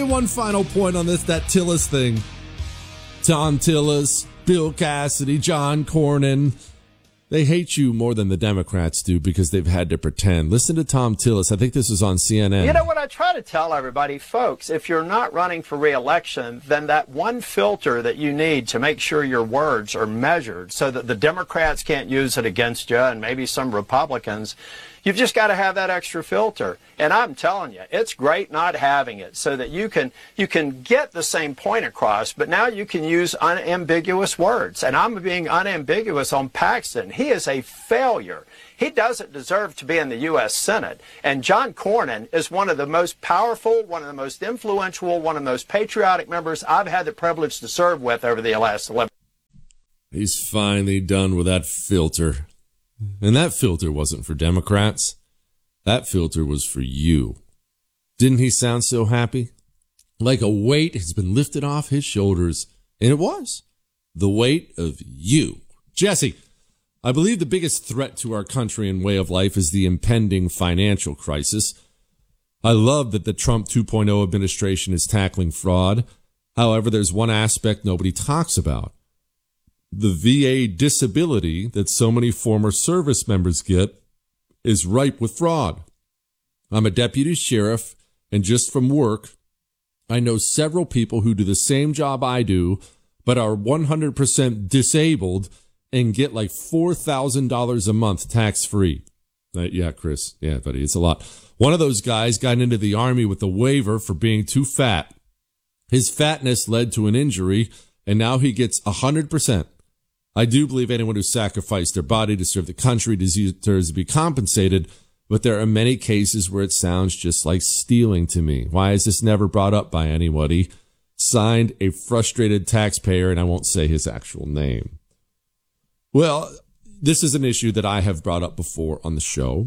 One final point on this, that Tillis thing. Tom Tillis, Bill Cassidy, John Cornyn. They hate you more than the Democrats do because they've had to pretend. Listen to Tom Tillis. I think this was on CNN. You know what I try to tell everybody, folks, if you're not running for re-election, then that one filter that you need to make sure your words are measured so that the Democrats can't use it against you and maybe some Republicans, you've just got to have that extra filter. And I'm telling you, it's great not having it so that you can get the same point across, but now you can use unambiguous words. And I'm being unambiguous on Paxton. He is a failure. He doesn't deserve to be in the U.S. Senate. And John Cornyn is one of the most powerful, one of the most influential, one of the most patriotic members I've had the privilege to serve with over the last 11 years. He's finally done with that filter. And that filter wasn't for Democrats. That filter was for you. Didn't he sound so happy? Like a weight has been lifted off his shoulders. And it was. The weight of you. Jesse, I believe the biggest threat to our country and way of life is the impending financial crisis. I love that the Trump 2.0 administration is tackling fraud. However, there's one aspect nobody talks about. The VA disability that so many former service members get is ripe with fraud. I'm a deputy sheriff, and just from work, I know several people who do the same job I do, but are 100% disabled and get like $4,000 a month tax-free. Yeah, Chris. Yeah, buddy, it's a lot. One of those guys got into the Army with a waiver for being too fat. His fatness led to an injury, and now he gets 100%. I do believe anyone who sacrificed their body to serve the country deserves to be compensated, but there are many cases where it sounds just like stealing to me. Why is this never brought up by anybody? Signed, a frustrated taxpayer, and I won't say his actual name. Well, this is an issue that I have brought up before on the show,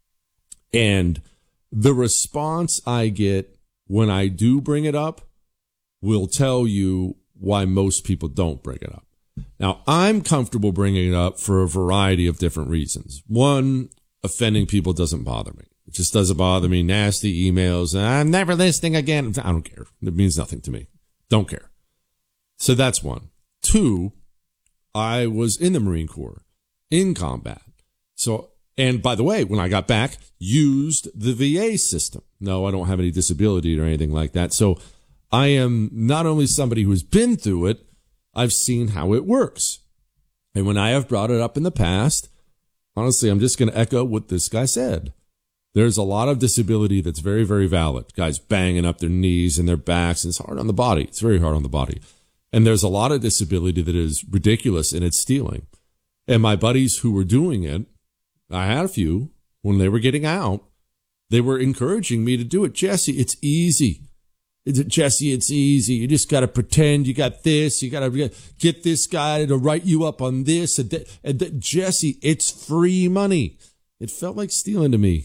and the response I get when I do bring it up will tell you why most people don't bring it up. Now, I'm comfortable bringing it up for a variety of different reasons. One, offending people doesn't bother me. It just doesn't bother me. Nasty emails. I'm never listening again. I don't care. It means nothing to me. Don't care. So that's one. Two, I was in the Marine Corps in combat. So, and by the way, when I got back, used the VA system. No, I don't have any disability or anything like that. So I am not only somebody who's been through it, I've seen how it works. And when I have brought it up in the past, honestly, I'm just going to echo what this guy said. There's a lot of disability that's very, very valid. Guys banging up their knees and their backs. And it's hard on the body. It's very hard on the body. And there's a lot of disability that is ridiculous, and it's stealing. And my buddies who were doing it, I had a few, when they were getting out, they were encouraging me to do it. Jesse, it's easy. Jesse, it's easy. You just got to pretend you got this. You got to get this guy to write you up on this. Jesse, it's free money. It felt like stealing to me.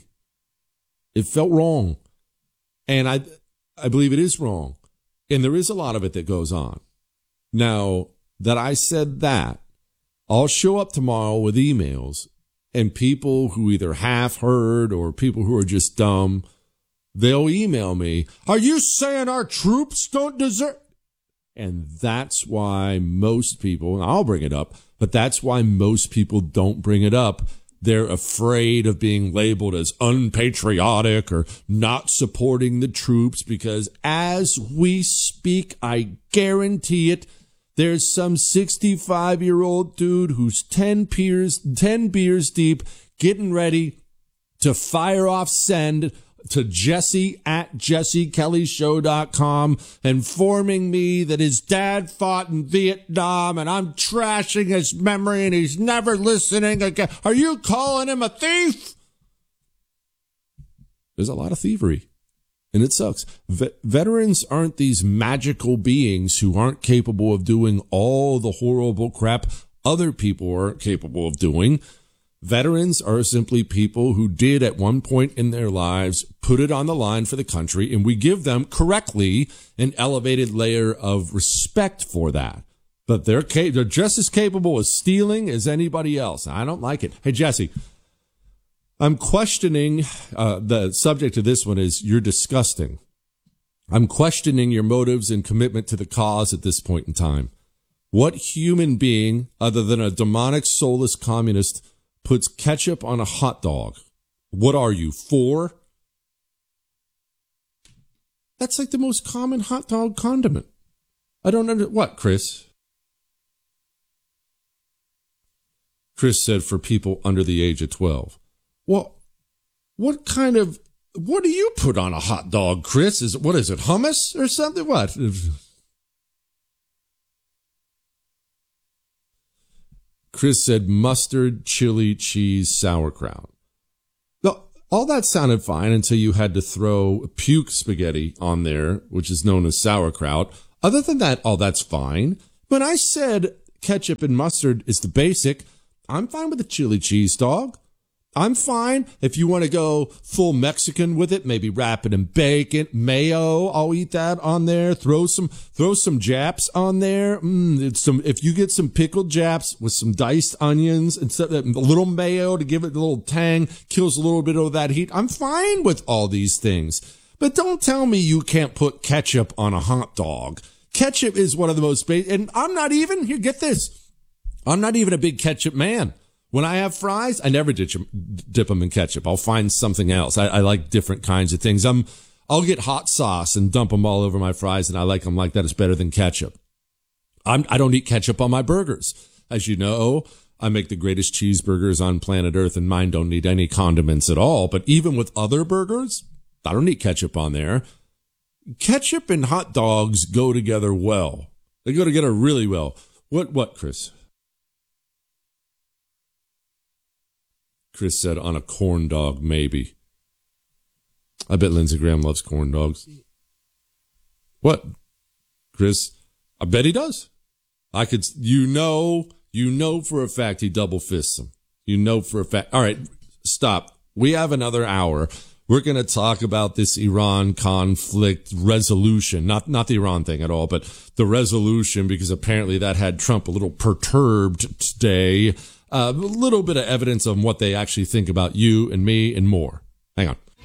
It felt wrong. And I believe it is wrong. And there is a lot of it that goes on. Now, that I said that, I'll show up tomorrow with emails, and people who either half heard or people who are just dumb, they'll email me, are you saying our troops don't deserve? And that's why most people, and I'll bring it up, but that's why most people don't bring it up. They're afraid of being labeled as unpatriotic or not supporting the troops, because as we speak, I guarantee it, there's some 65-year-old dude who's 10 beers deep, getting ready to fire off send to Jesse at JesseKellyShow.com, informing me that his dad fought in Vietnam and I'm trashing his memory and he's never listening again. Are you calling him a thief? There's a lot of thievery, and it sucks. Veterans aren't these magical beings who aren't capable of doing all the horrible crap other people aren't capable of doing. Veterans are simply people who did at one point in their lives put it on the line for the country, and we give them correctly an elevated layer of respect for that. But they're just as capable of stealing as anybody else. I don't like it. Hey, Jesse, I'm questioning the subject of this one is you're disgusting. I'm questioning your motives and commitment to the cause at this point in time. What human being, other than a demonic, soulless communist, puts ketchup on a hot dog? What are you, 4? That's like the most common hot dog condiment. I don't understand. What, Chris? Chris said for people under the age of 12. Well, what do you put on a hot dog, Chris? What is it, hummus or something? What? Chris said mustard, chili, cheese, sauerkraut. All that sounded fine until you had to throw puke spaghetti on there, which is known as sauerkraut. Other than that, all that's fine. When I said ketchup and mustard is the basic, I'm fine with a chili cheese dog. I'm fine if you want to go full Mexican with it, maybe wrap it in bacon, mayo. I'll eat that on there. Throw some Japs on there. If you get some pickled Japs with some diced onions and a little mayo to give it a little tang, kills a little bit of that heat. I'm fine with all these things. But don't tell me you can't put ketchup on a hot dog. Ketchup is one of the most basic, and I'm not even, here, get this. I'm not even a big ketchup man. When I have fries, I never dip them in ketchup. I'll find something else. I like different kinds of things. I'll get hot sauce and dump them all over my fries, and I like them like that. It's better than ketchup. I don't eat ketchup on my burgers. As you know, I make the greatest cheeseburgers on planet Earth, and mine don't need any condiments at all. But even with other burgers, I don't eat ketchup on there. Ketchup and hot dogs go together well. They go together really well. What, Chris? Chris said on a corn dog, maybe. I bet Lindsey Graham loves corn dogs. What? Chris, I bet he does. You know for a fact he double fists them. You know for a fact. All right, stop. We have another hour. We're going to talk about this Iran conflict resolution, not the Iran thing at all, but the resolution, because apparently that had Trump a little perturbed today. A little bit of evidence on what they actually think about you and me and more. Hang on.